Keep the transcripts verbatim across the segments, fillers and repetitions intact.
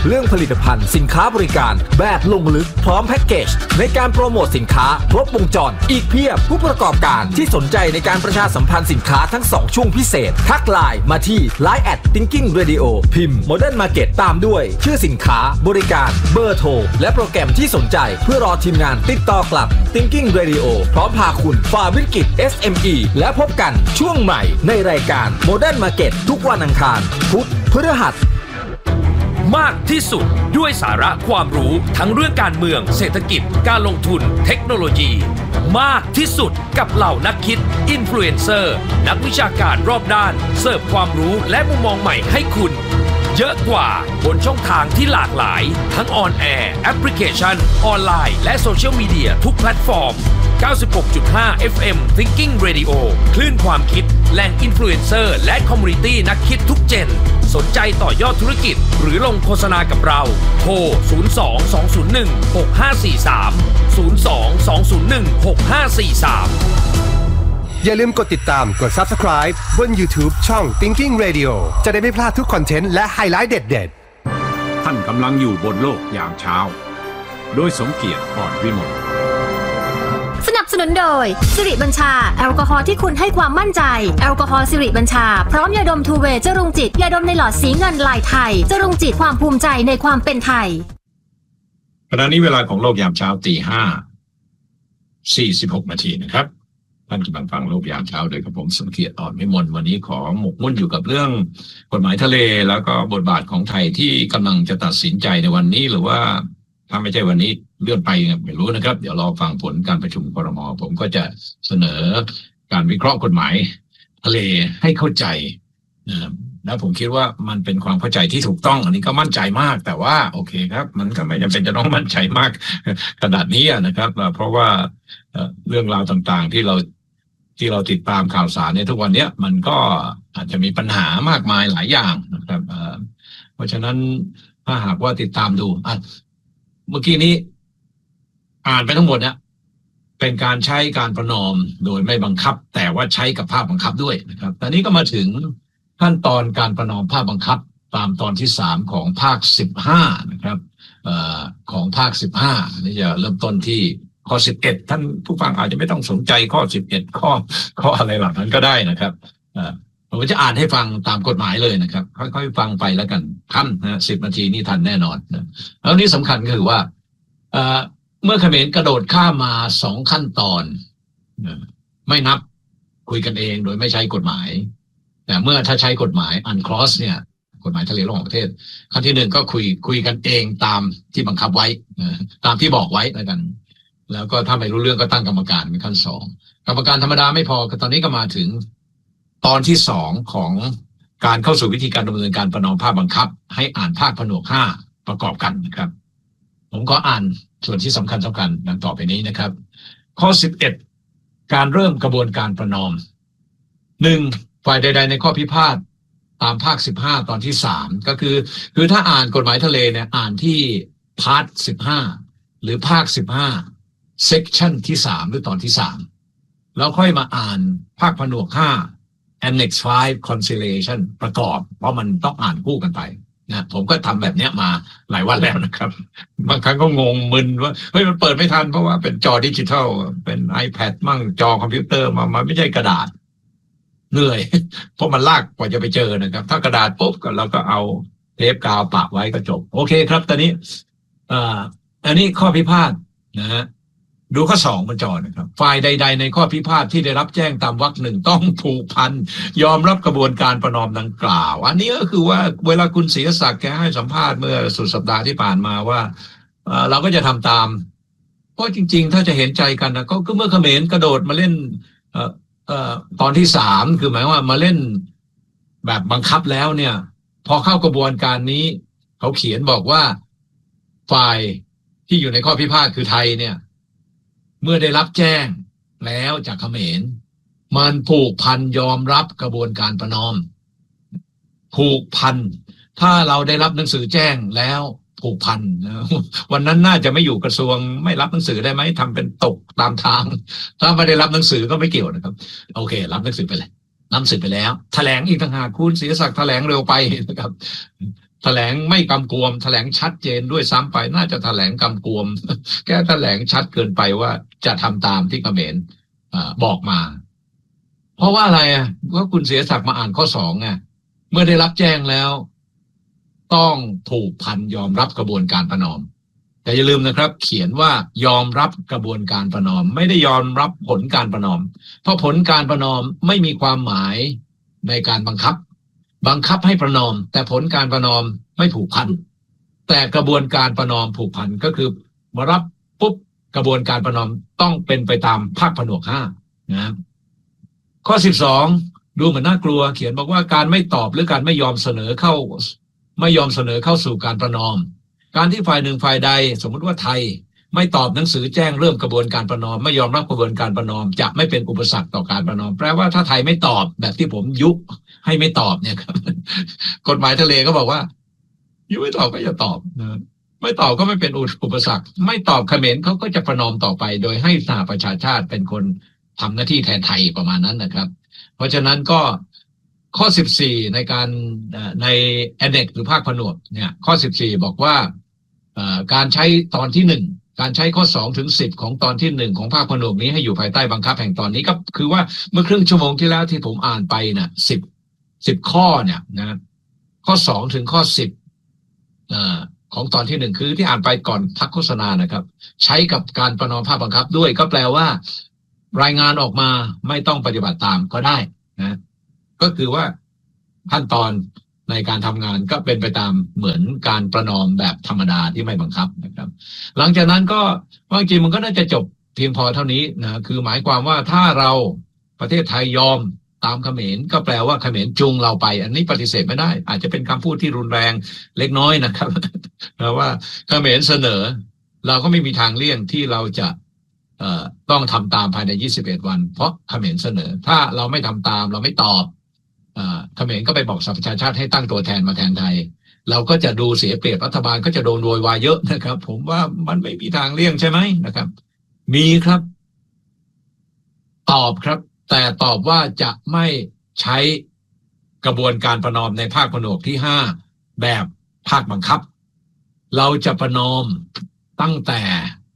เรื่องผลิตภัณฑ์สินค้าบริการแบบลงลึกพร้อมแพ็กเกจในการโปรโมทสินค้าครบวงจรอีกเพียบผู้ประกอบการที่สนใจในการประชาสัมพันธ์สินค้าทั้งสองช่วงพิเศษทักไลน์มาที่ ไลน์ แอท Thinking Radio พิมพ์ Modern Market ตามด้วยชื่อสินค้าบริการเบอร์โทรและโปรแกรมที่สนใจเพื่อรอทีมงานติดต่อกลับ Thinking Radio พร้อมพาคุณฝ่าวิกฤต เอส เอ็ม อี และพบกันช่วงใหม่ในรายการ Modern Market ทุกวันอังคารพุธพฤหัสมากที่สุดด้วยสาระความรู้ทั้งเรื่องการเมืองเศรษฐกิจการลงทุนเทคโนโลยีมากที่สุดกับเหล่านักคิดอินฟลูเอนเซอร์นักวิชาการรอบด้านเสิร์ฟความรู้และมุมมองใหม่ให้คุณเยอะกว่าบนช่องทางที่หลากหลายทั้งออนแอร์แอปพลิเคชันออนไลน์และโซเชียลมีเดียทุกแพลตฟอร์ม เก้าสิบหกจุดห้า เอฟ เอ็ม Thinking Radio คลื่นความคิดแหล่งอินฟลูเอนเซอร์และคอมมูนิตี้นักคิดทุกเจนสนใจต่อยอดธุรกิจหรือลงโฆษณากับเราโทรศูนย์ สอง สอง ศูนย์ หนึ่ง หก ห้า สี่ สาม ศูนย์ สอง สอง ศูนย์ หนึ่ง หก ห้า สี่ สามอย่าลืมกดติดตามกด Subscribe บน YouTube ช่อง Thinking Radio จะได้ไม่พลาดทุกคอนเทนต์และไฮไลท์เด็ดๆท่านกำลังอยู่บนโลกยามเช้าโดยสมเกียรติอ่อนวิมลสนับสนุนโดยสิริบัญชาแอลกอฮอล์ที่คุณให้ความมั่นใจแอลกอฮอล์สิริบัญชาพร้อมยาดมทูเวย์จรุงจิตยาดมในหลอดสีเงินลายไทยจรุงจิตความภูมิใจในความเป็นไทยขณะนี้เวลาของโลกยามเช้าตีห้าสี่สิบหกนาทีนะครับท่านกำลังฟังโลกยามเช้าโดยกับผมสมเกียรติอ่อนวิมลวันนี้ขอหมกมุ่นอยู่กับเรื่องกฎหมายทะเลแล้วก็บทบาทของไทยที่กำลังจะตัดสินใจในวันนี้หรือว่าถ้าไม่ใช่วันนี้เลื่อนไปไม่รู้นะครับเดี๋ยวรอฟังผลการประชุมครม.ผมก็จะเสนอการวิเคราะห์กฎหมายทะเลให้เข้าใจนะแล้วผมคิดว่ามันเป็นความเข้าใจที่ถูกต้องอันนี้ก็มั่นใจมากแต่ว่าโอเคครับมันก็ไม่จำเป็นจะต้องมั่นใจมากขนาดนี้นะครับเพราะว่าเรื่องราวต่างๆที่เราที่เราติดตามข่าวสารในทุกวันนี้มันก็อาจจะมีปัญหามากมายหลายอย่างนะครับเพราะฉะนั้นถ้าหากว่าติดตามดูเมื่อกี้นี้อ่านไปทั้งหมดเนี่ยเป็นการใช้การประนอมโดยไม่บังคับแต่ว่าใช้กับภาคบังคับด้วยนะครับตอนนี้ก็มาถึงขั้นตอนการประนอมภาคบังคับตามตอนที่สามของภาคสิบห้านะครับเอ่อของภาคสิบห้านี่จะเริ่มต้นที่ข้อสิบเอ็ดท่านผู้ฟังอาจจะไม่ต้องสนใจข้อสิบเอ็ดข้อข้ออะไรเหล่านั้นก็ได้นะครับเอ่อผมจะอ่านให้ฟังตามกฎหมายเลยนะครับค่อยๆฟังไปแล้วกันทันนะสิบนาทีนี่ทันแน่นอนนะแล้วนี่สำคัญก็คือว่าเอ่อเมื่อเขมรกระโดดข้ามมาสองขั้นตอนไม่นับคุยกันเองโดยไม่ใช้กฎหมายแต่เมื่อถ้าใช้กฎหมายอันคลอสเนี่ยกฎหมายทะเลระหว่างประเทศขั้นที่หนึ่งก็คุยคุยกันเองตามที่บังคับไว้ตามที่บอกไว้แล้วกันแล้วก็ถ้าไม่รู้เรื่องก็ตั้งกรรมการเป็นขั้นสองกรรมการธรรมดาไม่พอตอนนี้ก็มาถึงตอนที่สองของการเข้าสู่วิธีการดำเนินการประนอมภาคบังคับให้อ่านภาคผนวกห้าประกอบกันนะครับผมก็อ่านส่วนที่สำคัญสำคัญดังต่อไปนี้นะครับข้อสิบเอ็ดการเริ่มกระบวนการประนอมหนึ่งฝ่ายใดๆในข้อพิพาทตามภาคสิบห้าตอนที่สามก็คือคือถ้าอ่านกฎหมายทะเลเนี่ยอ่านที่พาร์ทสิบห้าหรือภาคสิบห้าเซกชันที่สามหรือตอนที่สามแล้วค่อยมาอ่านภาคผนวกห้า Annex ไฟว์ Conciliation ประกอบเพราะมันต้องอ่านคู่กันไปนะผมก็ทำแบบนี้มาหลายวันแล้วนะครับบางครั้งก็งงมึนว่าเฮ้ยมันเปิดไม่ทันเพราะว่าเป็นจอดิจิทัลเป็น iPad มั่งจอคอมพิวเตอร์มามันไม่ใช่กระดาษเหนื่อยเพราะมันลากกว่าจะไปเจอนะครับถ้ากระดาษปุ๊บก็เราก็เอาเทปกาวปะไว้ก็จบโอเคครับตอนนี้อ่าอันนี้ข้อพิพาทนะฮะดูข้อสองบนจอนะครับฝ่ายใดๆในข้อพิพาทที่ได้รับแจ้งตามวรรคหนึ่งต้องผูกพันยอมรับกระบวนการประนอมดังกล่าวอันนี้ก็คือว่าเวลาคุณศรีศักดิ์แกให้สัมภาษณ์เมื่อสุดสัปดาห์ที่ผ่านมาว่าเอ่อเราก็จะทำตามเพราะจริงๆถ้าจะเห็นใจกันนะก็เมื่อเขมรกระโดดมาเล่นเอ่อเอ่อตอนที่สามคือหมายว่ามาเล่นแบบบังคับแล้วเนี่ยพอเข้ากระบวนการนี้เขาเขียนบอกว่าฝ่ายที่อยู่ในข้อพิพาทคือไทยเนี่ยเมื่อได้รับแจ้งแล้วจากเขมรมันผูกพันยอมรับกระบวนการประนอมผูกพันถ้าเราได้รับหนังสือแจ้งแล้วผูกพันวันนั้นน่าจะไม่อยู่กระทรวงไม่รับหนังสือได้ไหมทำเป็นตกตามทางถ้าไม่ได้รับหนังสือก็ไม่เกี่ยวนะครับโอเครับหนังสือไปเลยรับหนังสือไปแล้วแถลงอีกต่างหากคุณศรีศักดิ์แถลงเร็วไปนะครับแถลงไม่กำกวมแถลงชัดเจนด้วยซ้ำไปน่าจะแถลงกำกวม แค่แถลงชัดเกินไปว่าจะทำตามที่เขมรบอกมาเพราะว่าอะไรอ่ะเพราะคุณเสียศักดิ์มาอ่านข้อสองไงเมื่อได้รับแจ้งแล้วต้องผูกพันยอมรับกระบวนการประนอมแต่อย่าลืมนะครับเขียนว่ายอมรับกระบวนการประนอมไม่ได้ยอมรับผลการประนอมเพราะผลการประนอมไม่มีความหมายในการบังคับบังคับให้ประนอมแต่ผลการประนอมไม่ผูกพันแต่กระบวนการประนอมผูกพันก็คือมารับปุ๊บกระบวนการประนอมต้องเป็นไปตามภาคผนวกห้านะข้อสิบสองดูเหมือนน่ากลัวเขียนบอกว่าการไม่ตอบหรือการไม่ยอมเสนอเข้าไม่ยอมเสนอเข้าสู่การประนอมการที่ฝ่ายหนึ่งฝ่ายใดสมมุติว่าไทยไม่ตอบหนังสือแจ้งเริ่มกระบวนการประนอมไม่ยอมรับกระบวนการประนอมจะไม่เป็นอุปสรรคต่อการประนอมแปลว่าถ้าไทยไม่ตอบแบบที่ผมยุให้ไม่ตอบเนี่ยครับกฎหมายทะเลก็บอกว่ายุไม่ตอบก็อย่าตอบนะไม่ตอบก็ไม่เป็นอุปสรรคไม่ตอบเขมรเขาก็จะประนอมต่อไปโดยให้สหประชาชาติเป็นคนทำหน้าที่แทนไทยประมาณนั้นนะครับเพราะฉะนั้นก็ข้อสิบสี่ในการใน แอนเน็กซ์ หรือภาคผนวกเนี่ยข้อสิบสี่บอกว่าการใช้ตอนที่หนึ่งการใช้ข้อสองถึงสิบของตอนที่หนึ่งของภาคผนวกนี้ให้อยู่ภายใต้บังคับแห่งตอนนี้ก็คือว่าเมื่อครึ่งชั่วโมงที่แล้วที่ผมอ่านไปน่ะสิบสิบข้อเนี่ยนะข้อสองถึงข้อสิบของตอนที่หนึ่งคือที่อ่านไปก่อนพักโฆษณานะครับใช้กับการประนอมภาคบังคับด้วยก็แปลว่ารายงานออกมาไม่ต้องปฏิบัติตามก็ได้นะก็คือว่าขั้นตอนในการทำงานก็เป็นไปตามเหมือนการประนอมแบบธรรมดาที่ไม่บังคับนะครับหลังจากนั้นก็ว่าจริงมันก็น่าจะจบเพียงพอเท่านี้นะคือหมายความว่าถ้าเราประเทศไทยยอมตามเขมรก็แปลว่าเขมรจูงเราไปอันนี้ปฏิเสธไม่ได้อาจจะเป็นคำพูดที่รุนแรงเล็กน้อยนะครับเพราะว่าเขมรเสนอเราก็ไม่มีทางเลี่ยงที่เราจะเอ่อต้องทำตามภายในยี่สิบเอ็ดวันเพราะเขมรเสนอถ้าเราไม่ทำตามเราไม่ตอบเขมรก็ไปบอกสหประชาชาติให้ตั้งตัวแทนมาแทนไทยเราก็จะดูเสียเปรียบรัฐบาลก็จะโดนโวยวายเยอะนะครับผมว่ามันไม่มีทางเลี่ยงใช่ไหมนะครับมีครับตอบครับแต่ตอบว่าจะไม่ใช้กระบวนการประนอมในภาคผนวกที่ห้าแบบภาคบังคับเราจะประนอมตั้งแต่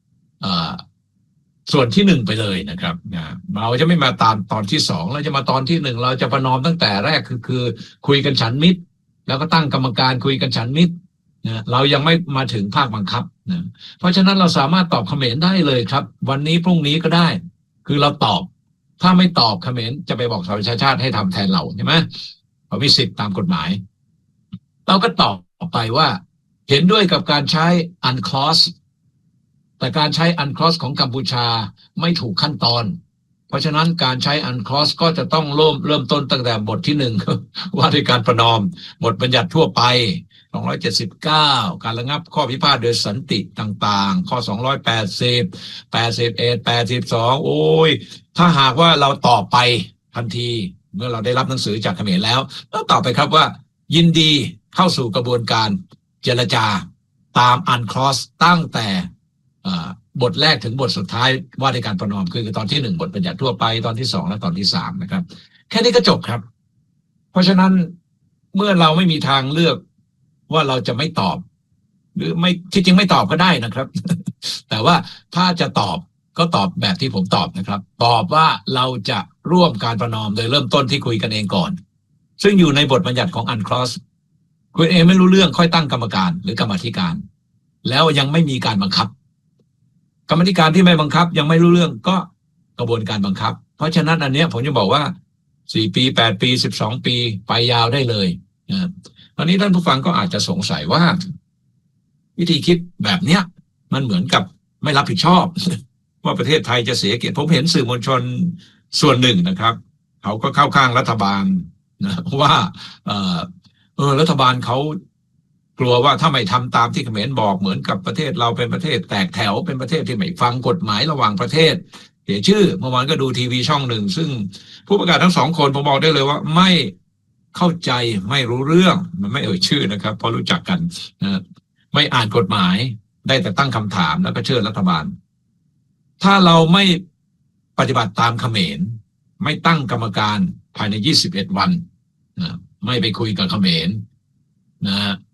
ส่วนที่หนึ่งไปเลยนะครับเราจะไม่มาตามตอนที่สองเราจะมาตอนที่หนึ่งเราจะประนอมตั้งแต่แรกคือคือคุยกันฉันมิตรแล้วก็ตั้งกรรมการคุยกันฉันมิตรนะเรายังไม่มาถึงภาคบังคับนะเพราะฉะนั้นเราสามารถตอบเขมรได้เลยครับวันนี้พรุ่งนี้ก็ได้คือเราตอบถ้าไม่ตอบเขมรจะไปบอกสหประชาชาติให้ทำแทนเราใช่ไหมเรามีสิทธิ์ตามกฎหมายเราก็ตอบไปว่าเห็นด้วยกับการใช้ อันคลอส แต่การใช้ อันคลอส ของกัมพูชาไม่ถูกขั้นตอนเพราะฉะนั้นการใช้ อันคลอส ก็จะต้องเริ่มเริ่มต้นตั้งแต่บทที่หนึ่งว่าด้วยการประนอมบทบัญญัติทั่วไปสองร้อยเจ็ดสิบเก้าการระงับข้อพิพาทโดยสันติต่างๆข้อสองร้อยแปดสิบ แปดสิบเอ็ด แปดสิบสองโอ้ยถ้าหากว่าเราตอบไปทันทีเมื่อเราได้รับหนังสือจากเขมรแล้วต้องตอบไปครับว่ายินดีเข้าสู่กระบวนการเจรจาตาม อันคลอส ตั้งแต่บทแรกถึงบทสุดท้ายว่าในการประนอมคือตอนที่หนึ่งบทบัญญัติทั่วไปตอนที่สองและตอนที่สามนะครับแค่นี้ก็จบครับเพราะฉะนั้นเมื่อเราไม่มีทางเลือกว่าเราจะไม่ตอบหรือไม่ที่จริงไม่ตอบก็ได้นะครับ แต่ว่าถ้าจะตอบก็ตอบแบบที่ผมตอบนะครับตอบว่าเราจะร่วมการประนอมโดยเริ่มต้นที่คุยกันเองก่อนซึ่งอยู่ในบทบัญญัติของ อันคลอส คุยเองไม่รู้เรื่องค่อยตั้งกรรมการหรือกรรมาธิการแล้วยังไม่มีการบังคับกรรมธิการที่ไม่บังคับยังไม่รู้เรื่องก็กระบวนการบังคับเพราะฉะนั้นอันเนี้ยผมจะบอกว่าสี่ปีแปดปีสิบสองปีไปยาวได้เลยนะตอนนี้ท่านผู้ฟังก็อาจจะสงสัยว่าวิธีคิดแบบเนี้ยมันเหมือนกับไม่รับผิดชอบ ว่าประเทศไทยจะเสียเกียรติผมเห็นสื่อมวลชนส่วนหนึ่งนะครับเขาก็เข้าข้างรัฐบาลนะว่าเออเออรัฐบาลเขากลัวว่าถ้าไม่ทำตามที่เขมรบอกเหมือนกับประเทศเราเป็นประเทศแตกแถวเป็นประเทศที่ไม่ฟังกฎหมายระหว่างประเทศเสียชื่อเมื่อวานก็ดูทีวีช่องหนึ่งซึ่งผู้ประกาศทั้งสองคนผมบอกได้เลยว่าไม่เข้าใจไม่รู้เรื่องมันไม่เอ่ยชื่อนะครับเพราะรู้จักกันนะไม่อ่านกฎหมายได้แต่ตั้งคำถามแล้วก็เชื่อรัฐบาลถ้าเราไม่ปฏิบัติตามเขมรไม่ตั้งกรรมการภายในยี่สิบเอ็ดวันนะไม่ไปคุยกับเขมรนะ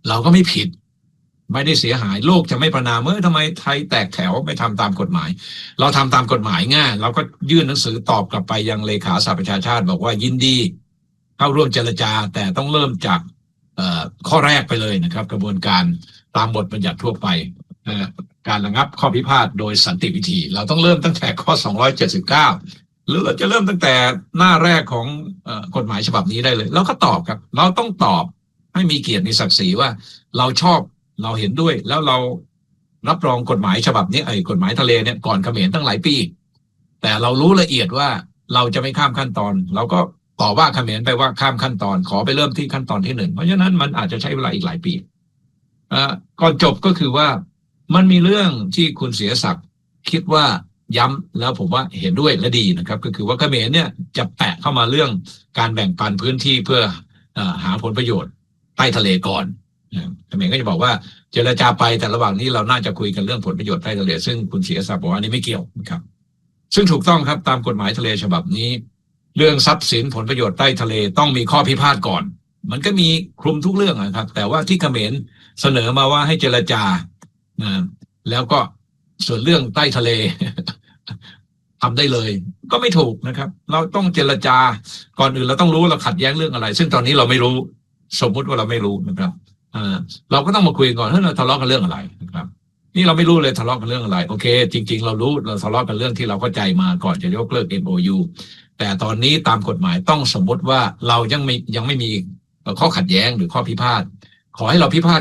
เราก็ไม่ผิดไม่ได้เสียหายโลกจะไม่ประนามเมื่อทำไมไทยแตกแถวไม่ทำตามกฎหมายเราทำตามกฎหมายง่ายเราก็ยื่นหนังสือตอบกลับไปยังเลขาสหประชาชาติบอกว่ายินดีเข้าร่วมเจรจาแต่ต้องเริ่มจากข้อแรกไปเลยนะครับกระบวนการตามบทบัญญัติทั่วไปการระงับข้อพิพาทโดยสันติวิธีเราต้องเริ่มตั้งแต่ข้อสองร้อยเจ็ดสิบเก้าหรือเราจะเริ่มตั้งแต่หน้าแรกของเอ่อกฎหมายฉบับนี้ได้เลยเราก็ตอบครับเราต้องตอบให้มีเกียรติมีศักดิ์ศรีว่าเราชอบเราเห็นด้วยแล้วเรารับรองกฎหมายฉบับนี้ไอ้กฎหมายทะเลเนี่ยก่อนเขมรตั้งหลายปีแต่เรารู้ละเอียดว่าเราจะไม่ข้ามขั้นตอนเราก็ต่อว่าเขมรไปว่าข้ามขั้นตอนขอไปเริ่มที่ขั้นตอนที่หนึ่งเพราะฉะนั้นมันอาจจะใช้เวลาอีกหลายปีอ่าก่อนจบก็คือว่ามันมีเรื่องที่คุณเสียศักดิ์คิดว่าย้ำแล้วผมว่าเห็นด้วยและดีนะครับก็คือว่าเขมรเนี่ยจะแปะเข้ามาเรื่องการแบ่งปันพื้นที่เพื่อหาผลประโยชน์ใต้ทะเลก่อนเขมรก็จะบอกว่าเจรจาไปแต่ระหว่างนี้เราน่าจะคุยกันเรื่องผลประโยชน์ใต้ทะเลซึ่งคุณเสียศักดิ์บอกว่านี่ไม่เกี่ยวนะครับซึ่งถูกต้องครับตามกฎหมายทะเลฉบับนี้เรื่องทรัพย์สินผลประโยชน์ใต้ทะเลต้องมีข้อพิพาทก่อนมันก็มีคลุมทุกเรื่องนะครับแต่ว่าที่เขมรเสนอมาว่าให้เจรจาแล้วก็ส่วนเรื่องใต้ทะเลทำได้เลยก็ไม่ถูกนะครับเราต้องเจรจาก่อนอื่นเราต้องรู้เราขัดแย้งเรื่องอะไรซึ่งตอนนี้เราไม่รู้สมมุติว่าเราไม่รู้นะครับอ่าเราก็ต้องมาคุยก่อนเฮ้ยเราทะเลาะกันเรื่องอะไรนะครับนี่เราไม่รู้เลยทะเลาะกันเรื่องอะไรโอเคจริงๆเรารู้เราทะเลาะกันเรื่องที่เราเข้าใจมาก่อนจะยกเลิก เอ็ม โอ ยู แต่ตอนนี้ตามกฎหมายต้องสมมติว่าเรายังไม่ยังไม่มีข้อขัดแย้งหรือข้อพิพาทขอให้เราพิพาท